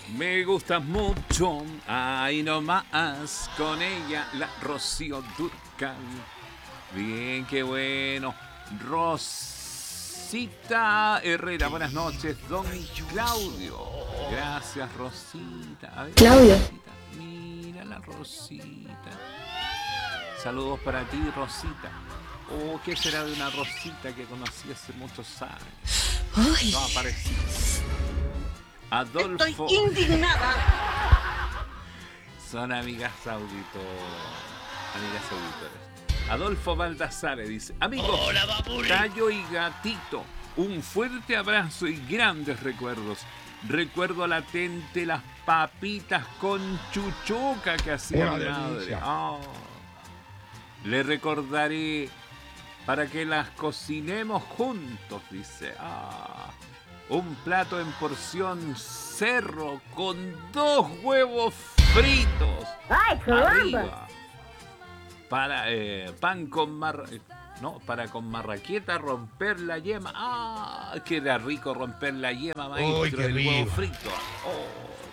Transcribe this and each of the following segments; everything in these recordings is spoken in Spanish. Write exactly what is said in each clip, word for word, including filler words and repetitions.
Me gustas mucho, ahí nomás, con ella, la Rocío Dúrcal. Bien, qué bueno. Rosita Herrera, buenas noches. Don Claudio. Gracias, Rosita. A ver, Claudio. Rosita. Mira la Rosita. Saludos para ti, Rosita. Oh, ¿qué será de una Rosita que conocí hace muchos años? Ay. No apareció. Adolfo. Estoy indignada. Son amigas auditoras. Amigas auditoras. Adolfo Baldassare dice: amigos, Hola, Babuli. Tallo y Gatito, un fuerte abrazo y grandes recuerdos. Recuerdo latente las papitas con chuchuca que hacía Una mi madre. delicia. Oh. Le recordaré para que las cocinemos juntos, dice. Ah. Un plato en porción cerro con dos huevos fritos. ¡Ay, caramba! Arriba. Para eh, pan con mar... No, para con marraqueta romper la yema. ¡Ah! Que era rico romper la yema, maestro, ¡Uy, qué del huevo rico! frito. Oh.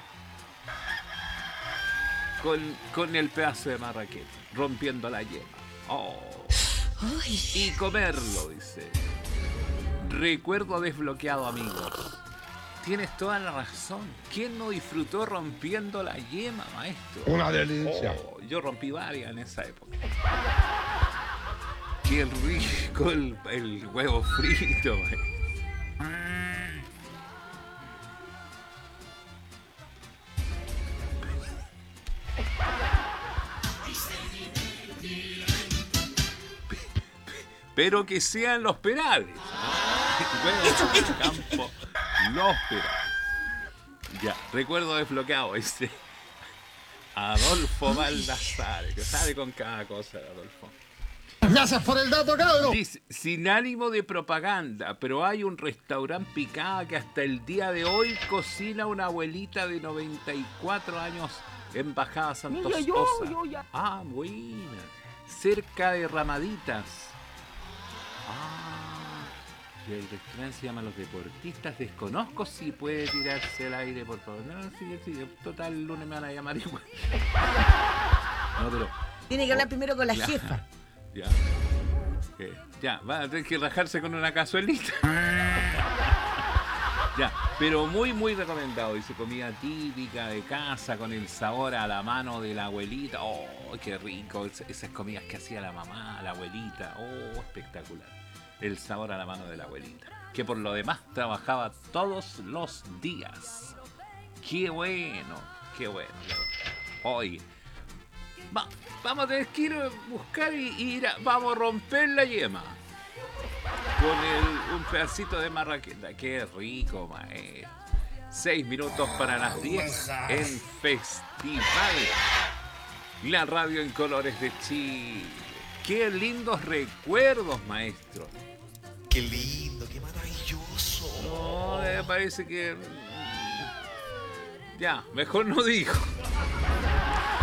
Con, con el pedazo de marraqueta, rompiendo la yema. Oh. Ay. Y comerlo, dice. Recuerdo desbloqueado, amigos. Tienes toda la razón. ¿Quién no disfrutó rompiendo la yema, maestro? Una delicia. Oh, yo rompí varias en esa época. Qué rico el, el huevo frito. Pero que sean los perales. Huevos en el campo, los perales. Ya, recuerdo desbloqueado este. Adolfo Baldassare, que sabe con cada cosa, Adolfo. Gracias por el dato, cabrón. Dice, sin ánimo de propaganda, pero hay un restaurante picada que hasta el día de hoy cocina una abuelita de noventa y cuatro años en Bajada Santos Mira, yo, Tosa. yo ya. Ah, buena. Cerca de Ramaditas. Ah, y el restaurante se llama Los Deportistas. Desconozco si puede tirarse al aire, por favor. No, sí, sí, total, el lunes me van a llamar igual. No, pero... Tiene que hablar primero con la Claro. jefa. Ya. ¿Qué? Ya, va a tener que rajarse con una cazuelita. Ya, pero muy, muy recomendado. Dice, comida típica de casa con el sabor a la mano de la abuelita. Oh, qué rico. Es- Esas comidas que hacía la mamá, la abuelita. Oh, espectacular. El sabor a la mano de la abuelita. Que por lo demás trabajaba todos los días. Qué bueno, qué bueno. Oye. Va, vamos a tener que ir a buscar y, y ir a- vamos a romper la yema. Con el, un pedacito de marraqueta. Qué rico, maestro. Seis minutos para las diez en Festival. La radio en colores de Chile. Qué lindos recuerdos, maestro. Qué lindo, qué maravilloso. No, me parece que... Ya, mejor no digo.